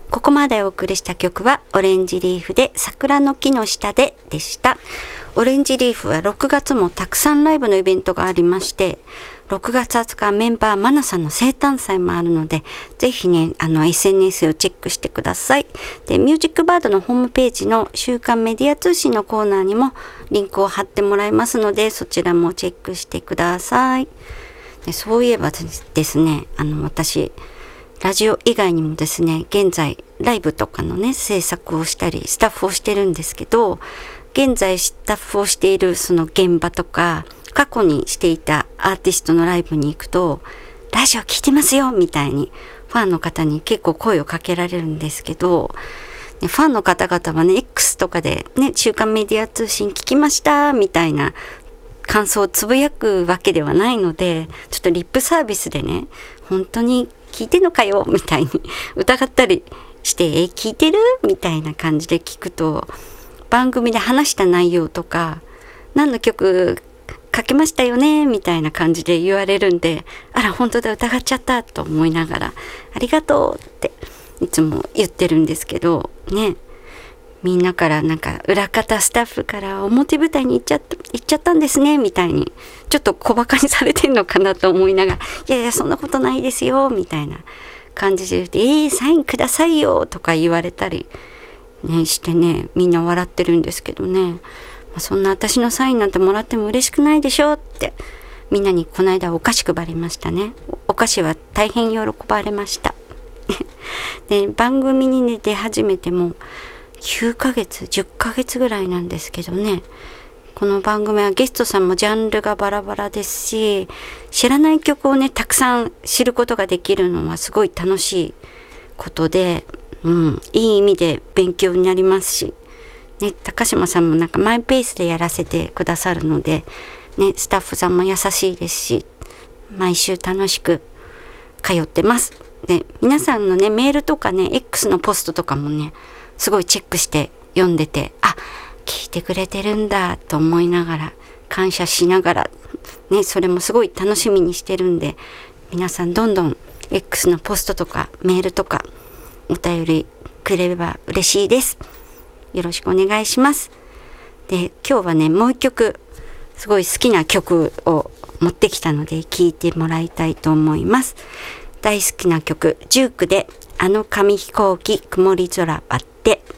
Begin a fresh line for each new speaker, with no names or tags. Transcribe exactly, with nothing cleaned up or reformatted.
ここまでお送りした曲はオレンジリーフで桜の木の下ででした。オレンジリーフはろくがつもたくさんライブのイベントがありまして、ろくがつはつかメンバーマナさんの生誕祭もあるので、ぜひね、あの エスエヌエス をチェックしてください。で、ミュージックバードのホームページの週刊メディア通信のコーナーにもリンクを貼ってもらいますので、そちらもチェックしてください。で、そういえばですね、あの私、ラジオ以外にもですね、現在ライブとかのね、制作をしたり、スタッフをしてるんですけど、現在スタッフをしているその現場とか、過去にしていたアーティストのライブに行くと、ラジオ聞いてますよみたいにファンの方に結構声をかけられるんですけど、ファンの方々はね、X とかでね、週刊メディア通信聞きましたみたいな感想をつぶやくわけではないので、ちょっとリップサービスでね、本当に聞いてんのかよみたいに疑ったりして、え、聞いてるみたいな感じで聞くと、番組で話した内容とか、何の曲かけましたよねみたいな感じで言われるんで、あら本当だ、疑っちゃったと思いながら、ありがとうっていつも言ってるんですけどね、みんなからなんか裏方スタッフから表舞台に行っちゃった行っちゃったんですねみたいにちょっと小馬鹿にされてんのかなと思いながら、いやいやそんなことないですよみたいな感じで言って、えー、サインくださいよとか言われたりねしてね、みんな笑ってるんですけどね、まあ、そんな私のサインなんてもらっても嬉しくないでしょってみんなにこの間お菓子配りましたね。お菓子は大変喜ばれましたで、番組に、ね、出始めてもきゅうかげつじゅっかげつぐらいなんですけどね、この番組はゲストさんもジャンルがバラバラですし、知らない曲をねたくさん知ることができるのはすごい楽しいことで、うん、いい意味で勉強になりますし、ね、高島さんもなんかマイペースでやらせてくださるので、ね、スタッフさんも優しいですし、毎週楽しく通ってます。で、皆さんのねメールとかね X のポストとかもねすごいチェックして読んでて、あ、聞いてくれてるんだと思いながら、感謝しながらね、それもすごい楽しみにしてるんで、皆さんどんどん X のポストとかメールとかお便りくれれば嬉しいです。よろしくお願いします。で、今日はねもう一曲すごい好きな曲を持ってきたので聴いてもらいたいと思います。大好きな曲、ジュークであの紙飛行機曇り空割って。